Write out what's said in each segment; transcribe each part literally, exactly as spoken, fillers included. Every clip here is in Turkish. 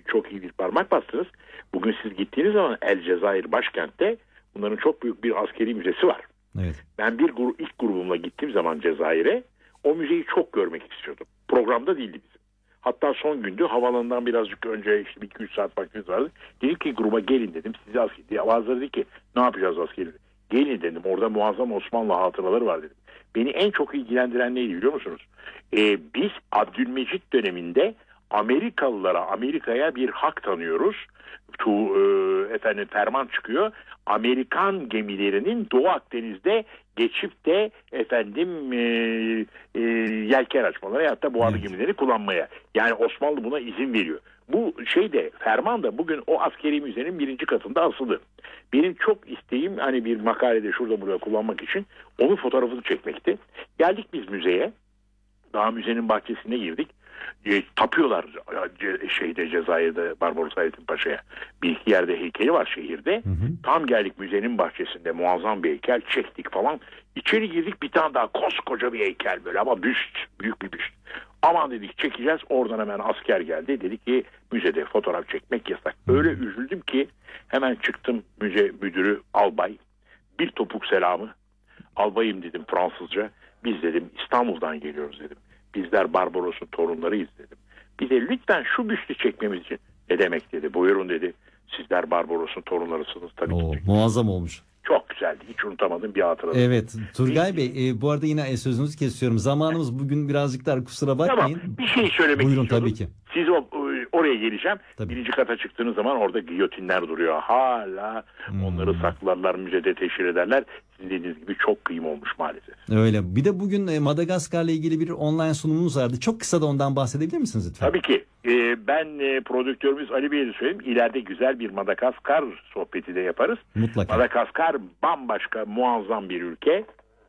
çok iyi bir parmak bastınız. Bugün siz gittiğiniz zaman El Cezayir başkentte bunların çok büyük bir askeri müzesi var. Evet. Ben bir gru- ilk grubumla gittiğim zaman Cezayir'e o müzeyi çok görmek istiyordum. Programda değildi bizim. Hatta son gündü, havalandan birazcık önce işte iki üç saat vaktimiz vardı. Dedim ki gruba gelin dedim. Sizi askeri. Bazıları dedi ki ne yapacağız askeri? Gelin dedim. Orada muazzam Osmanlı hatıraları var dedim. Beni en çok ilgilendiren neydi biliyor musunuz? Ee, biz Abdülmecit döneminde Amerikalılara, Amerika'ya bir hak tanıyoruz. Tu, e, efendim ferman çıkıyor. Amerikan gemilerinin Doğu Akdeniz'de geçip de efendim e, e, yelken açmaları ya da buharlı evet. gemileri kullanmaya. Yani Osmanlı buna izin veriyor. Bu şeyde ferman da bugün o askeri müzenin birinci katında asılı. Benim çok isteğim hani bir makalede şurada burada kullanmak için onun fotoğrafını çekmekti. Geldik biz müzeye. Daha müzenin bahçesine girdik. E, tapıyorlar e, şeyde Cezayir'de Barbaros Hayrettin Paşa'ya. Bir iki yerde heykeli var şehirde. Hı hı. Tam geldik müzenin bahçesinde muazzam bir heykel çektik falan. İçeri girdik, bir tane daha koskoca bir heykel böyle ama büst, büyük bir büst. Aman dedik çekeceğiz, oradan hemen asker geldi. Dedi ki müzede fotoğraf çekmek yasak. Öyle üzüldüm ki hemen çıktım, müze müdürü albay. Bir topuk selamı. Albayım dedim Fransızca. Biz dedim İstanbul'dan geliyoruz dedim. Bizler Barbaros'un torunlarıyız dedim. Bir de lütfen şu büstü çekmemiz için. Ne demek dedi. Buyurun dedi. Sizler Barbaros'un torunlarısınız tabii Oo, ki. muazzam olmuş. Çok güzeldi. Hiç unutamadığım bir hatıra. Evet. Turgay Bey e, bu arada yine sözünüzü kesiyorum. Zamanımız bugün birazcık dar, kusura bakmayın. Tamam. Bir şey söylemek Buyurun, istiyorum. tabii ki. Siz o, oraya geleceğim. Tabii. Birinci kata çıktığınız zaman orada giyotinler duruyor. Hala hmm. onları saklarlar, müzede teşhir ederler. Sizin dediğiniz gibi çok kıyım olmuş maalesef. Öyle. Bir de bugün e, Madagaskar'la ilgili bir online sunumunuz vardı. Çok kısa da ondan bahsedebilir misiniz lütfen? Tabii ki. Ee, ben e, prodüktörümüz Ali Bey'e de söyleyeyim. İleride güzel bir Madagaskar sohbeti de yaparız. Mutlaka. Madagaskar bambaşka, muazzam bir ülke.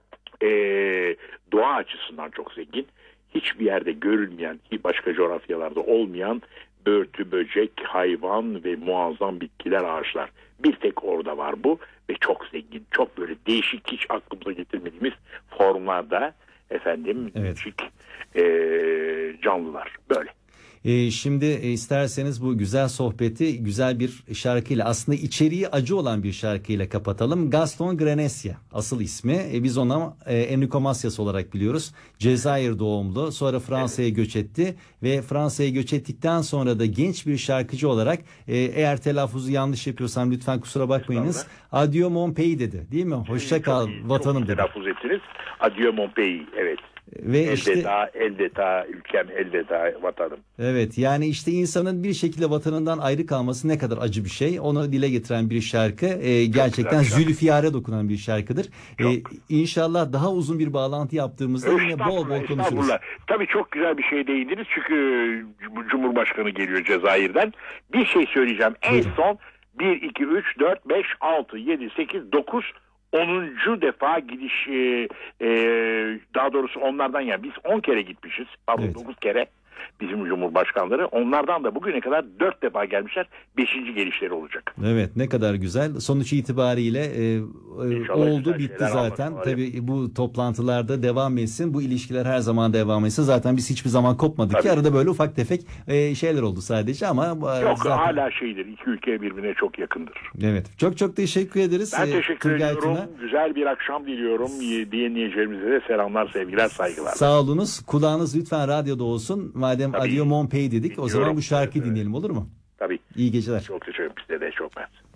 Ee, doğa açısından çok zengin. Hiçbir yerde görülmeyen, başka coğrafyalarda olmayan börtü, böcek, hayvan ve muazzam bitkiler, ağaçlar. Bir tek orada var bu ve çok zengin. Çok böyle değişik, hiç aklımıza getirmediğimiz formlarda efendim evet. değişik e, canlılar. Böyle. E, şimdi e, isterseniz bu güzel sohbeti güzel bir şarkıyla, aslında içeriği acı olan bir şarkıyla kapatalım. Gaston Granessia asıl ismi. E, biz ona e, Enrico Macias olarak biliyoruz. Cezayir doğumlu. Sonra Fransa'ya evet. göç etti ve Fransa'ya göç ettikten sonra da genç bir şarkıcı olarak e, eğer telaffuzu yanlış yapıyorsam lütfen kusura bakmayınız. Adieu mon pays dedi. Değil mi? Hoşça kal vatanım dedi. Telaffuz ettiniz. Adieu mon pays. Evet. Ve elveda, işte, elveda ülkem, elveda vatanım. Evet, yani işte insanın bir şekilde vatanından ayrı kalması ne kadar acı bir şey. Onu dile getiren bir şarkı. Ee, gerçekten zülfiyare dokunan bir şarkıdır. Ee, inşallah daha uzun bir bağlantı yaptığımızda yine bol bol konuşuruz. Tabii çok güzel bir şey değindiniz. Çünkü Cumhurbaşkanı geliyor Cezayir'den. Bir şey söyleyeceğim. En son bir, iki, üç, dört, beş, altı, yedi, sekiz, dokuz onuncu defa gidiş e, e, daha doğrusu onlardan, yani biz on kere gitmişiz. Pardon evet. dokuz kere bizim cumhurbaşkanları. Onlardan da bugüne kadar dört defa gelmişler. beşinci gelişleri olacak. Evet, ne kadar güzel. Sonuç itibariyle e, e, oldu bitti zaten. Tabii bu toplantılarda devam etsin. Bu ilişkiler her zaman devam etsin. Zaten biz hiçbir zaman kopmadık Tabii. ki. Arada böyle ufak tefek e, şeyler oldu sadece ama Yok zaten... hala şeydir. İki ülke birbirine çok yakındır. Evet. Çok çok teşekkür ederiz. Ben teşekkür Turgay ediyorum. Tuna. Güzel bir akşam diliyorum. Dinleyicilerimize de selamlar, sevgiler, saygılar. Sağ olunuz. Kulağınız lütfen radyoda olsun. Madem Adieu mon pays dedik, o zaman bu şarkıyı evet, dinleyelim, olur mu? Tabii. İyi geceler. Çok teşekkür ederim. Size de çok mersi.